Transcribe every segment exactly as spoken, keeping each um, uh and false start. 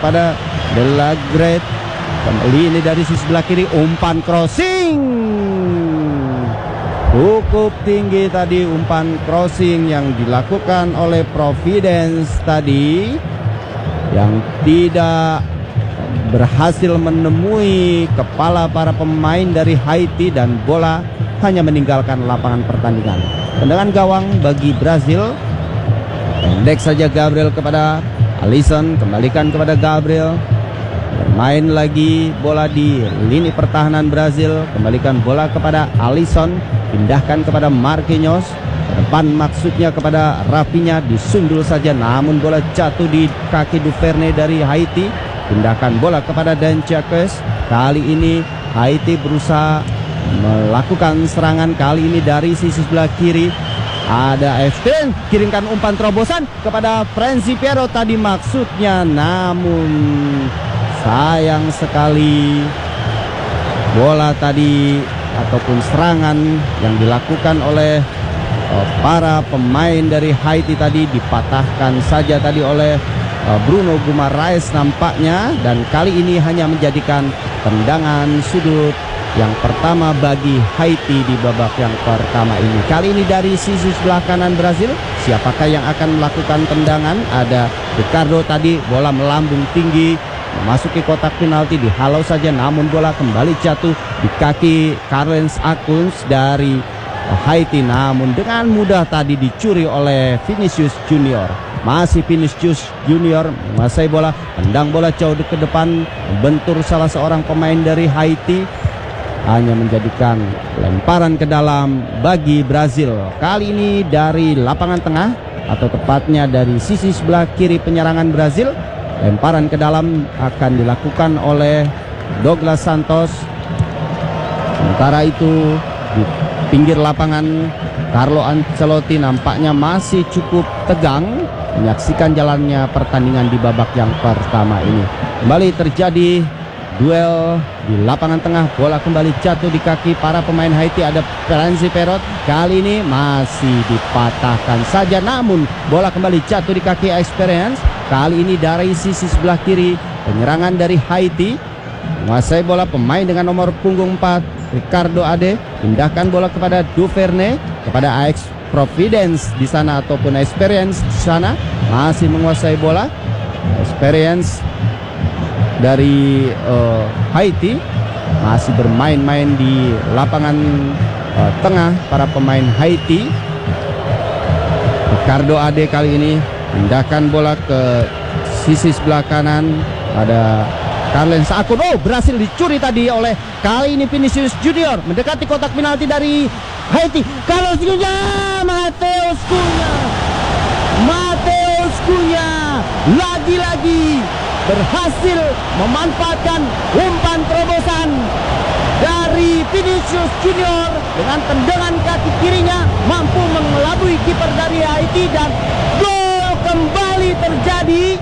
kepada De La Great. Kembali ini dari sisi sebelah kiri, umpan crossing cukup tinggi tadi, umpan crossing yang dilakukan oleh Providence tadi, yang tidak berhasil menemui kepala para pemain dari Haiti dan bola hanya meninggalkan lapangan pertandingan. Tendangan gawang bagi Brazil. Pendek saja Gabriel kepada Alisson, kembalikan kepada Gabriel. Bermain lagi bola di lini pertahanan Brazil, kembalikan bola kepada Alisson, pindahkan kepada Marquinhos. Depan maksudnya kepada Rafinha, disundul saja namun bola jatuh di kaki Duvernay dari Haiti. Pindahkan bola kepada Dan Jacques. Kali ini Haiti berusaha melakukan serangan, kali ini dari sisi sebelah kiri. Ada Efren, kirimkan umpan terobosan kepada Frenzy Piero tadi maksudnya, namun sayang sekali bola tadi ataupun serangan yang dilakukan oleh uh, para pemain dari Haiti tadi dipatahkan saja tadi oleh uh, Bruno Guimaraes nampaknya, dan kali ini hanya menjadikan tendangan sudut yang pertama bagi Haiti di babak yang pertama ini. Kali ini dari sisi sebelah kanan Brazil, siapakah yang akan melakukan tendangan? Ada Ricardo tadi, bola melambung tinggi memasuki kotak penalti, dihalau saja namun bola kembali jatuh di kaki Karl-Heinz Akuns dari Haiti, namun dengan mudah tadi dicuri oleh Vinicius Junior. Masih Vinicius Junior menguasai bola, tendang bola jauh ke depan, membentur salah seorang pemain dari Haiti, hanya menjadikan lemparan ke dalam bagi Brazil. Kali ini dari lapangan tengah atau tepatnya dari sisi sebelah kiri penyerangan Brazil. Lemparan ke dalam akan dilakukan oleh Douglas Santos. Sementara itu di pinggir lapangan Carlo Ancelotti nampaknya masih cukup tegang menyaksikan jalannya pertandingan di babak yang pertama ini. Kembali terjadi duel di lapangan tengah, bola kembali jatuh di kaki para pemain Haiti. Ada Frenzy Perot, kali ini masih dipatahkan saja namun bola kembali jatuh di kaki Experience. Kali ini dari sisi sebelah kiri penyerangan dari Haiti, menguasai bola pemain dengan nomor punggung empat Ricardo Ade, pindahkan bola kepada Duvernay, kepada Ajax Providence di sana ataupun Experience di sana, masih menguasai bola. Experience dari uh, Haiti masih bermain-main di lapangan uh, tengah para pemain Haiti. Ricardo Ade kali ini pindahkan bola ke sisi sebelah kanan, ada Karl-Heinz Akuns. Oh, berhasil dicuri tadi oleh kali ini Vinicius Junior, mendekati kotak penalti dari Haiti. Carlos Cunha, Mateus Cunha, Mateus Cunha lagi-lagi berhasil memanfaatkan umpan terobosan dari Vinicius Junior dengan tendangan kaki kirinya mampu mengelabui kiper dari Haiti, dan gol kembali terjadi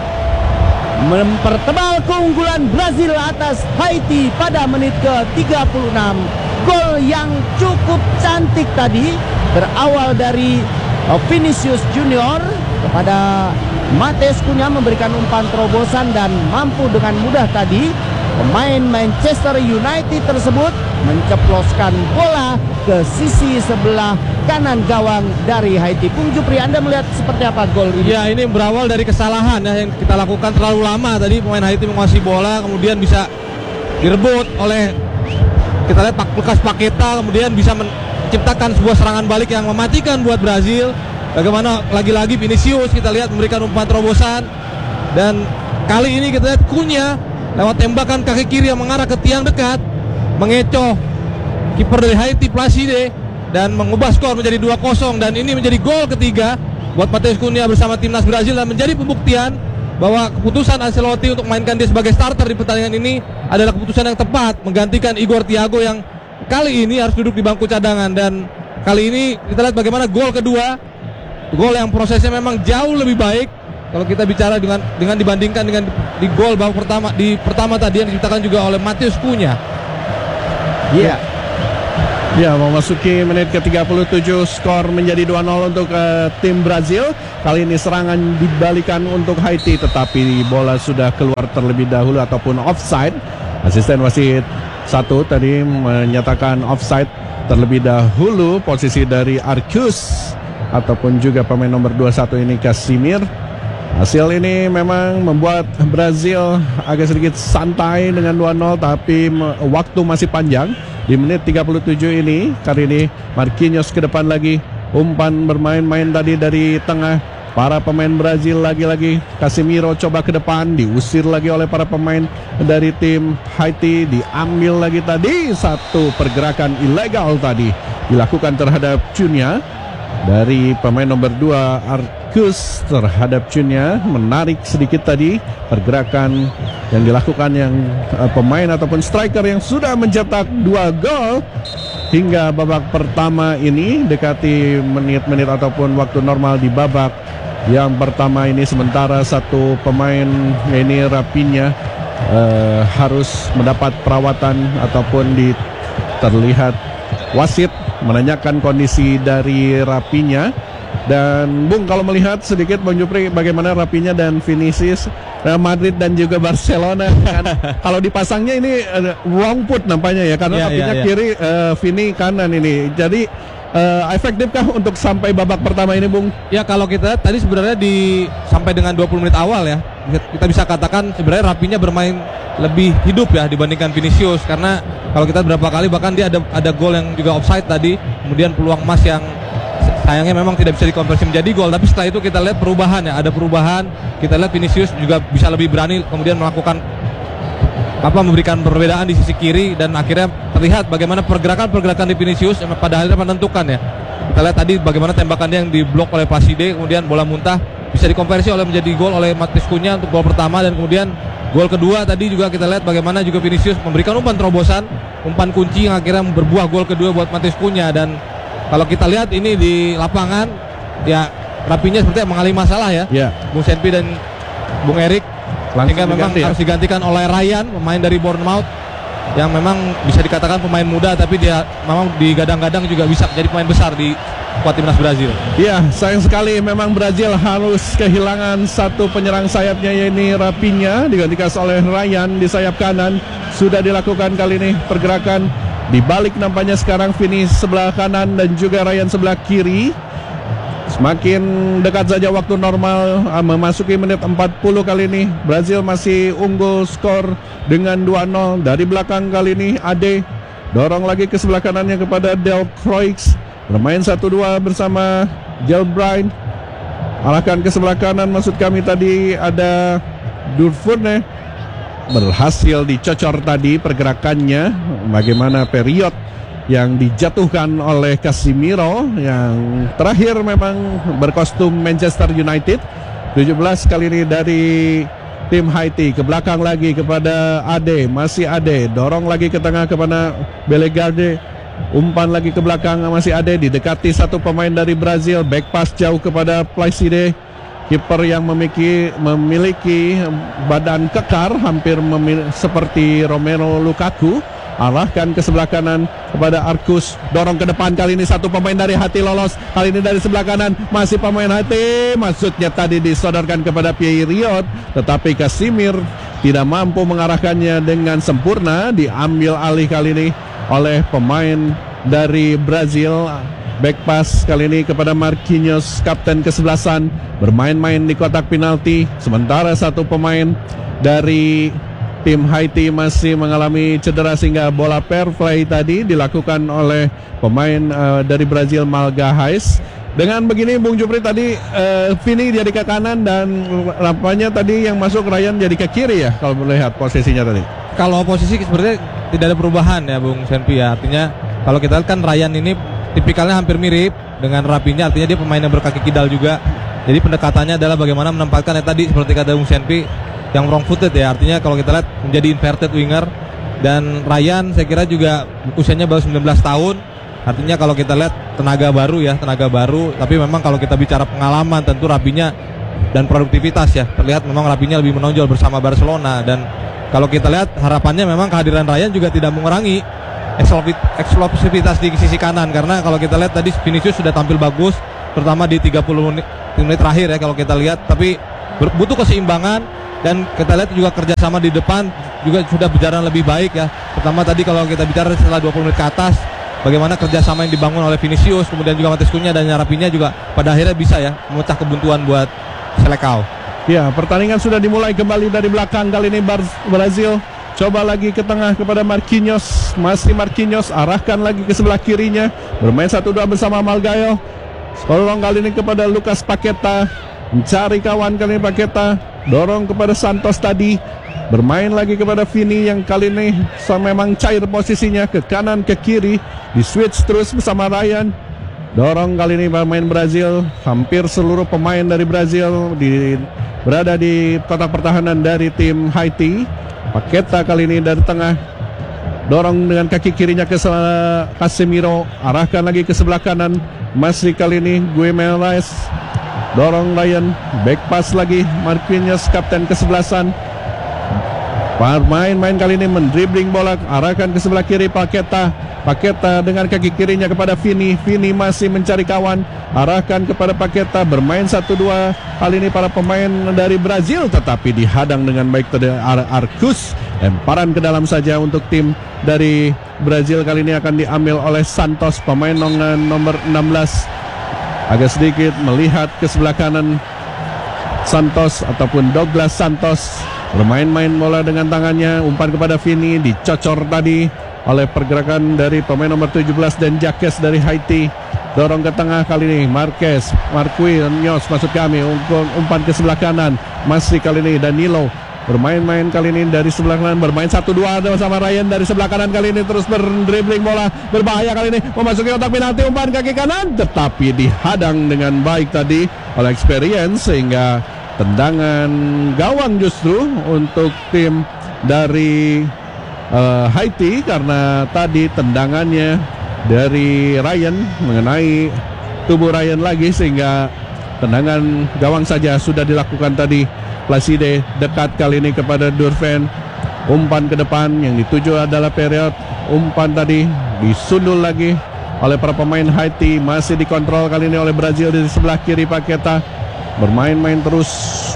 mempertebal keunggulan Brazil atas Haiti pada menit ke tiga puluh enam. Gol yang cukup cantik tadi berawal dari Vinicius Junior kepada Mateus Cunha, memberikan umpan terobosan dan mampu dengan mudah tadi pemain Manchester United tersebut menceploskan bola ke sisi sebelah kanan gawang dari Haiti. Bung Jupri, Anda melihat seperti apa gol ini? Ya, ini berawal dari kesalahan ya, yang kita lakukan terlalu lama tadi. Pemain Haiti menguasai bola, kemudian bisa direbut oleh, kita lihat, Lucas Paqueta, kemudian bisa menciptakan sebuah serangan balik yang mematikan buat Brazil. Bagaimana lagi-lagi Vinicius kita lihat memberikan umpan terobosan, dan kali ini kita lihat Cunha lewat tembakan kaki kiri yang mengarah ke tiang dekat mengecoh kiper dari Haiti Placide dan mengubah skor menjadi dua kosong, dan ini menjadi gol ketiga buat Mateus Cunha bersama timnas Brazil, dan menjadi pembuktian bahwa keputusan Ancelotti untuk mainkan dia sebagai starter di pertandingan ini adalah keputusan yang tepat, menggantikan Igor Thiago yang kali ini harus duduk di bangku cadangan. Dan kali ini kita lihat bagaimana gol kedua, gol yang prosesnya memang jauh lebih baik kalau kita bicara dengan dengan dibandingkan dengan di gol babak pertama di pertama tadi yang diciptakan juga oleh Mateus Cunha. Iya. Yeah. Ya, memasuki menit ke tiga puluh tujuh, skor menjadi dua nol untuk uh, tim Brazil. Kali ini serangan dibalikan untuk Haiti, tetapi bola sudah keluar terlebih dahulu ataupun offside. Asisten wasit satu tadi menyatakan offside terlebih dahulu posisi dari Arcus ataupun juga pemain nomor dua puluh satu ini Casimir. Hasil ini memang membuat Brazil agak sedikit santai dengan dua nol, tapi waktu masih panjang. Di menit tiga puluh tujuh ini, kali ini Marquinhos ke depan lagi. Umpan bermain-main tadi dari tengah para pemain Brazil lagi-lagi. Casemiro coba ke depan, diusir lagi oleh para pemain dari tim Haiti. Diambil lagi tadi, satu pergerakan ilegal tadi dilakukan terhadap Cunha. Dari pemain nomor dua Arcus terhadap Cunha, menarik sedikit tadi pergerakan yang dilakukan yang uh, pemain ataupun striker yang sudah mencetak dua gol hingga babak pertama ini, dekati menit-menit ataupun waktu normal di babak yang pertama ini. Sementara satu pemain ini Raphinha uh, harus mendapat perawatan ataupun di terlihat wasit menanyakan kondisi dari Raphinha. Dan Bung, kalau melihat sedikit Bang Jupri, bagaimana Raphinha dan Vinicius, Real Madrid dan juga Barcelona kan, kalau dipasangnya ini uh, wrong foot nampaknya ya, karena yeah, Raphinha yeah, yeah. kiri, uh, Vini kanan ini. Jadi uh, efektifkah untuk sampai babak pertama ini, Bung? Ya, kalau kita tadi sebenarnya di sampai dengan dua puluh menit awal ya, kita bisa katakan sebenarnya Raphinha bermain lebih hidup ya dibandingkan Vinicius, karena kalau kita berapa kali bahkan dia ada ada gol yang juga offside tadi, kemudian peluang emas yang sayangnya memang tidak bisa dikonversi menjadi gol. Tapi setelah itu kita lihat perubahan ya, ada perubahan. Kita lihat Vinicius juga bisa lebih berani kemudian melakukan apa memberikan perbedaan di sisi kiri, dan akhirnya terlihat bagaimana pergerakan-pergerakan di Vinicius yang pada akhirnya menentukan ya. Kita lihat tadi bagaimana tembakan dia yang diblok oleh Placide, kemudian bola muntah bisa dikonversi oleh menjadi gol oleh Matheus Cunha untuk gol pertama, dan kemudian gol kedua tadi juga kita lihat bagaimana juga Vinicius memberikan umpan terobosan, umpan kunci yang akhirnya berbuah gol kedua buat Matheus Cunha. Dan kalau kita lihat ini di lapangan ya, Raphinha sepertinya mengalami masalah ya, yeah. Bung Senpi dan Bung Erik, sehingga memang ya. harus digantikan oleh Ryan, pemain dari Bournemouth yang memang bisa dikatakan pemain muda, tapi dia memang digadang-gadang juga bisa menjadi pemain besar di skuad timnas Brazil. Iya, sayang sekali memang Brazil harus kehilangan satu penyerang sayapnya, yaitu Raphinha, digantikan oleh Ryan di sayap kanan. Sudah dilakukan kali ini pergerakan dibalik nampaknya sekarang Vini sebelah kanan dan juga Ryan sebelah kiri. Semakin dekat saja waktu normal, memasuki menit empat puluh kali ini. Brazil masih unggul skor dengan dua nol. Dari belakang kali ini Ade dorong lagi ke sebelah kanannya kepada Del Croix. Bermain satu dua bersama Gelbrine. Arahkan ke sebelah kanan, maksud kami tadi ada Durfurne. Berhasil dicocor tadi pergerakannya. Bagaimana period yang dijatuhkan oleh Casemiro, yang terakhir memang berkostum Manchester United. tujuh belas kali ini dari tim Haiti. Ke belakang lagi kepada Ade, masih Ade, dorong lagi ke tengah kepada Bellegarde. Umpan lagi ke belakang, masih Ade, didekati satu pemain dari Brazil. Back pass jauh kepada Placide. Kiper yang memiliki, memiliki badan kekar hampir memil- seperti Romelu Lukaku. Arahkan ke sebelah kanan kepada Arcus. Dorong ke depan, kali ini satu pemain dari Haiti lolos. Kali ini dari sebelah kanan masih pemain Haiti. Maksudnya tadi disodorkan kepada Pierre Riot, tetapi Casimir tidak mampu mengarahkannya dengan sempurna. Diambil alih kali ini oleh pemain dari Brazil. Back pass kali ini kepada Marquinhos, kapten kesebelasan, bermain-main di kotak penalti. Sementara satu pemain dari tim Haiti masih mengalami cedera, sehingga bola fair play tadi dilakukan oleh pemain uh, dari Brazil, Malgahais. Dengan begini Bung Jupri tadi uh, Vini jadi ke kanan dan nampaknya tadi yang masuk Ryan jadi ke kiri ya, kalau melihat posisinya tadi. Kalau posisi sebenarnya tidak ada perubahan ya Bung Senpi ya. Artinya kalau kita lihat kan Ryan ini tipikalnya hampir mirip dengan Raphinha, artinya dia pemain yang berkaki kidal juga. Jadi pendekatannya adalah bagaimana menempatkan ya tadi seperti kata Bung Senpi, yang wrong footed ya, artinya kalau kita lihat menjadi inverted winger. Dan Ryan saya kira juga usianya baru sembilan belas tahun, artinya kalau kita lihat tenaga baru ya, tenaga baru. Tapi memang kalau kita bicara pengalaman, tentu Raphinha dan produktivitas ya, terlihat memang Raphinha lebih menonjol bersama Barcelona. Dan kalau kita lihat harapannya memang kehadiran Ryan juga tidak mengurangi eksplosivitas di sisi kanan, karena kalau kita lihat tadi Vinicius sudah tampil bagus terutama di tiga puluh menit, menit terakhir ya kalau kita lihat, tapi butuh keseimbangan dan kita lihat juga kerjasama di depan juga sudah berjalan lebih baik ya. Pertama tadi kalau kita bicara setelah dua puluh menit ke atas, bagaimana kerjasama yang dibangun oleh Vinicius, kemudian juga Matheus Cunha dan Rafinha juga pada akhirnya bisa ya memecah kebuntuan buat Selecao. Ya, pertandingan sudah dimulai kembali dari belakang. Kali ini Brazil coba lagi ke tengah kepada Marquinhos. Masih Marquinhos, arahkan lagi ke sebelah kirinya. Bermain satu dua bersama Malgaio. Tolong kali ini kepada Lucas Paqueta. Mencari kawan kali ini Paqueta. Dorong kepada Santos tadi. Bermain lagi kepada Vini yang kali ini so, memang cair posisinya. Ke kanan, ke kiri. Di switch terus bersama Ryan. Dorong kali ini pemain Brazil. Hampir seluruh pemain dari Brazil di, berada di kotak pertahanan dari tim Haiti. Paqueta kali ini dari tengah, dorong dengan kaki kirinya ke Casemiro, arahkan lagi ke sebelah kanan, masih kali ini Guimaraes, dorong Ryan, back pass lagi Marquinhos, kapten kesebelasan. Main-main kali ini mendribling bola, arahkan ke sebelah kiri Paqueta. Paqueta dengan kaki kirinya kepada Vini. Vini masih mencari kawan, arahkan kepada Paqueta. Bermain satu dua. Kali ini para pemain dari Brazil, tetapi dihadang dengan baik tadi Ar Arcus. Lemparan ke dalam saja untuk tim dari Brazil. Kali ini akan diambil oleh Santos, pemain nomor enam belas. Agak sedikit melihat ke sebelah kanan Santos ataupun Douglas Santos. Bermain-main bola dengan tangannya, umpan kepada Vini, dicocor tadi oleh pergerakan dari pemain nomor tujuh belas dan Jacques dari Haiti. Dorong ke tengah kali ini Marquez, Marquinhos maksud kami, umpan ke sebelah kanan. Masih kali ini Danilo. Bermain-main kali ini dari sebelah kanan, bermain satu dua sama Ryan dari sebelah kanan kali ini, terus berdribbling bola, berbahaya kali ini, memasuki kotak penalti, umpan kaki kanan, tetapi dihadang dengan baik tadi oleh Experience, sehingga tendangan gawang justru untuk tim dari uh, Haiti, karena tadi tendangannya dari Ryan mengenai tubuh Ryan lagi, sehingga tendangan gawang saja sudah dilakukan tadi. Placide dekat kali ini kepada Durven, umpan ke depan yang dituju adalah Period, umpan tadi disundul lagi oleh para pemain Haiti, masih dikontrol kali ini oleh Brazil di sebelah kiri. Paqueta bermain-main terus,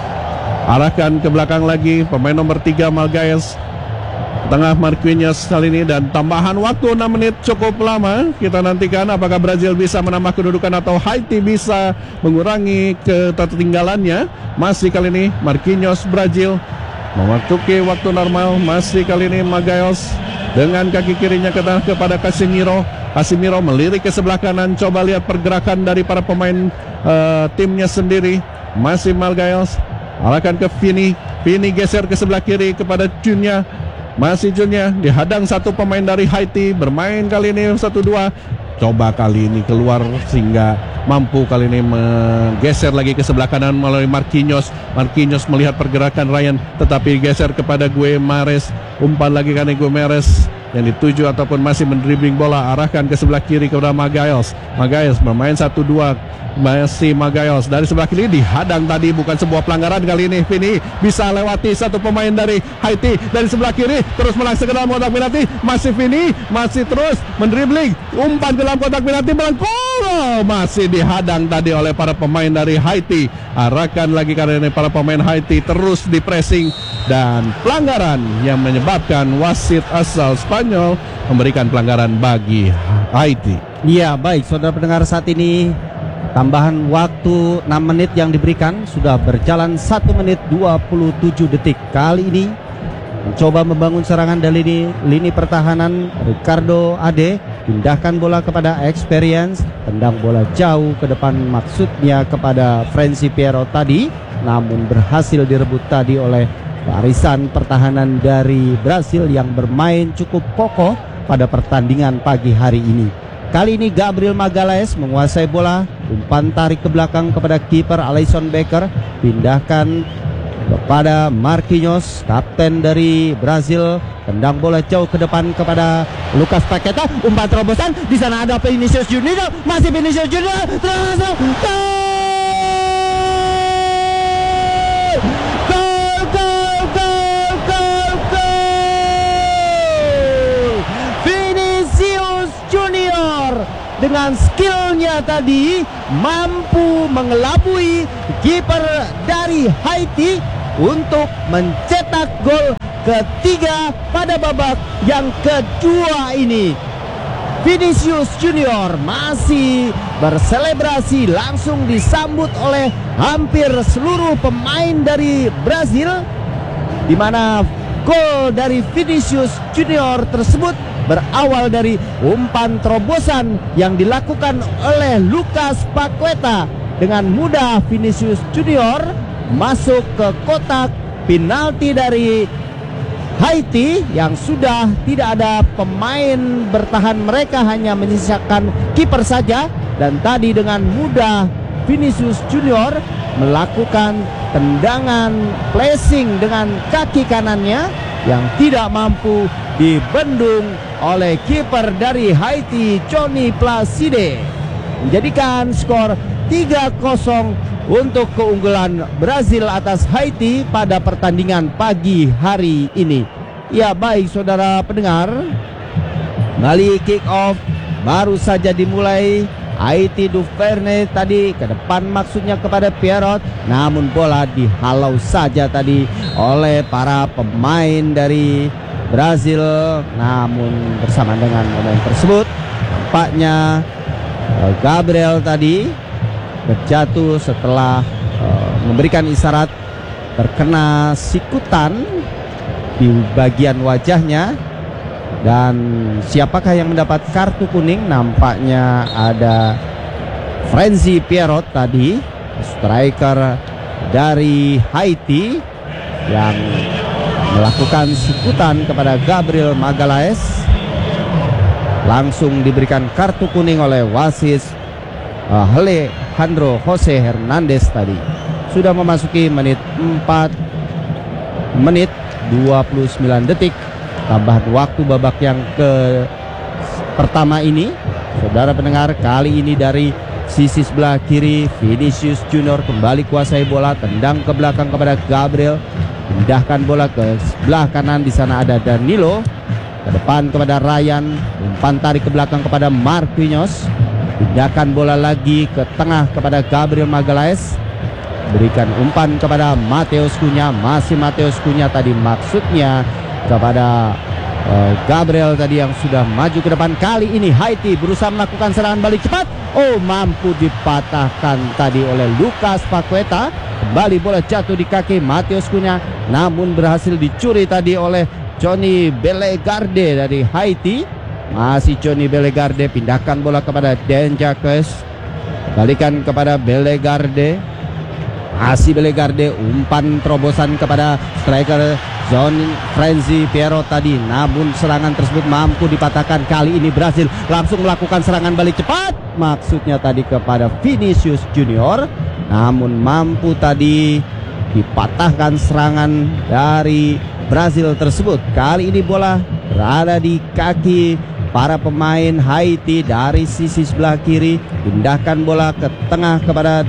arahkan ke belakang lagi pemain nomor tiga Malgaes, tengah Marquinhos kali ini, dan tambahan waktu enam menit cukup lama. Kita nantikan apakah Brazil bisa menambah kedudukan atau Haiti bisa mengurangi ketertinggalannya. Masih kali ini Marquinhos Brazil memasuki waktu normal. Masih kali ini Malgaes dengan kaki kirinya ke tengah kepada Casemiro. Casemiro melirik ke sebelah kanan, coba lihat pergerakan dari para pemain uh, timnya sendiri. Masih Malgaes, arahkan ke Vini. Vini geser ke sebelah kiri kepada Cunha. Masih Cunha, dihadang satu pemain dari Haiti. Bermain kali ini satu dua. Coba kali ini keluar sehingga mampu kali ini menggeser lagi ke sebelah kanan melalui Marquinhos. Marquinhos melihat pergerakan Ryan, tetapi geser kepada Guimaraes. Umpan lagi kan Guimaraes yang dituju ataupun masih mendribbling bola, arahkan ke sebelah kiri kepada Malgaes. Malgaes bermain satu dua. Masih Malgaes dari sebelah kiri, dihadang tadi, bukan sebuah pelanggaran kali ini. Vini bisa lewati satu pemain dari Haiti dari sebelah kiri, terus melangsung ke dalam kotak penalti. Masih Vini, masih terus mendribbling, umpan ke dalam kotak penalti, melengkung, masih dihadang tadi oleh para pemain dari Haiti. Arahkan lagi karena ini para pemain Haiti terus di pressing, dan pelanggaran yang menyebabkan wasit asal Spanyol memberikan pelanggaran bagi Haiti. Iya, baik saudara pendengar, saat ini tambahan waktu enam menit yang diberikan sudah berjalan satu menit dua puluh tujuh detik. Kali ini mencoba membangun serangan dari lini, lini pertahanan. Ricardo Ade pindahkan bola kepada Experience, tendang bola jauh ke depan, maksudnya kepada Franci Piero tadi, namun berhasil direbut tadi oleh barisan pertahanan dari Brasil yang bermain cukup kokoh pada pertandingan pagi hari ini. Kali ini Gabriel Magalhaes menguasai bola, umpan tarik ke belakang kepada kiper Alisson Becker, pindahkan kepada Marquinhos, kapten dari Brazil, tendang bola jauh ke depan kepada Lucas Paqueta, umpan terobosan, di sana ada Vinicius Junior, masih Vinicius Junior, terus dengan skillnya tadi mampu mengelabui kiper dari Haiti untuk mencetak gol ketiga pada babak yang kedua ini. Vinicius Junior masih berselebrasi, langsung disambut oleh hampir seluruh pemain dari Brazil, di mana gol dari Vinicius Junior tersebut berawal dari umpan terobosan yang dilakukan oleh Lucas Paqueta. Dengan mudah Vinicius Junior masuk ke kotak penalti dari Haiti yang sudah tidak ada pemain bertahan, mereka hanya menyisakan kiper saja. Dan tadi dengan mudah Vinicius Junior melakukan tendangan flashing dengan kaki kanannya yang tidak mampu dibendung oleh kiper dari Haiti, Johnny Placide, menjadikan skor tiga kosong untuk keunggulan Brazil atas Haiti pada pertandingan pagi hari ini. Ya, baik saudara pendengar, kembali kick off baru saja dimulai. Haiti Duverne tadi ke depan, maksudnya kepada Pierrot, namun bola dihalau saja tadi oleh para pemain dari Brazil. Namun bersama dengan pemain tersebut nampaknya Gabriel tadi terjatuh setelah uh, memberikan isyarat terkena sikutan di bagian wajahnya. Dan siapakah yang mendapat kartu kuning? Nampaknya ada Frenzy Pierrot tadi, striker dari Haiti, yang melakukan sikutan kepada Gabriel Magalhaes. Langsung diberikan kartu kuning oleh wasit uh, Alejandro Jose Hernandez tadi. Sudah memasuki menit empat menit dua puluh sembilan detik tambahan waktu babak yang ke pertama ini. Saudara pendengar, kali ini dari sisi sebelah kiri Vinicius Junior kembali kuasai bola, tendang ke belakang kepada Gabriel, pindahkan bola ke sebelah kanan, di sana ada Danilo, ke depan kepada Ryan, umpan tarik ke belakang kepada Marquinhos, pindahkan bola lagi ke tengah kepada Gabriel Magalhaes, berikan umpan kepada Mateus Cunha, masih Mateus Cunha tadi, maksudnya kepada uh, Gabriel tadi yang sudah maju ke depan. Kali ini Haiti berusaha melakukan serangan balik cepat. Oh, mampu dipatahkan tadi oleh Lucas Paqueta. Kembali bola jatuh di kaki Mateus Cunha, namun berhasil dicuri tadi oleh Johnny Bellegarde dari Haiti. Masih Johnny Bellegarde, pindahkan bola kepada Dan Jacques, balikan kepada Bellegarde, masih Bellegarde, umpan terobosan kepada striker John Frenzy Pierrot tadi, namun serangan tersebut mampu dipatahkan. Kali ini Brazil langsung melakukan serangan balik cepat, maksudnya tadi kepada Vinicius Junior, namun mampu tadi dipatahkan serangan dari Brazil tersebut. Kali ini bola berada di kaki para pemain Haiti dari sisi sebelah kiri, pindahkan bola ke tengah kepada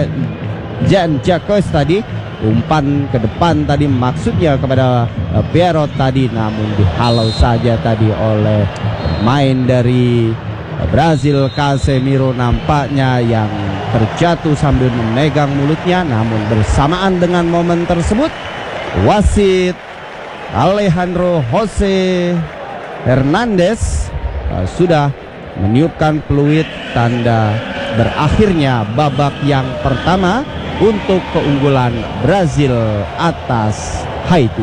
Jean Jacques tadi, umpan ke depan tadi maksudnya kepada uh, Pierrot tadi, namun dihalau saja tadi oleh main dari uh, Brazil, Casemiro nampaknya, yang terjatuh sambil memegang mulutnya. Namun bersamaan dengan momen tersebut, wasit Alejandro Jose Hernandez uh, sudah meniupkan peluit tanda berakhirnya babak yang pertama untuk keunggulan Brazil atas Haiti.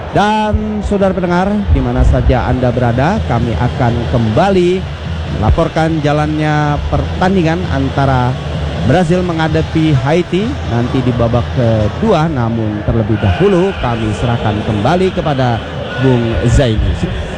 Dan saudara pendengar, di mana saja Anda berada, kami akan kembali melaporkan jalannya pertandingan antara Brazil menghadapi Haiti nanti di babak kedua. Namun terlebih dahulu kami serahkan kembali kepada Bung Zaini.